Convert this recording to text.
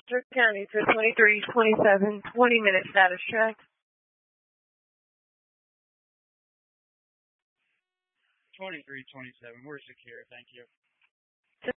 Drake County to 2327, 20-minute status check. 2327, we're secure, thank you.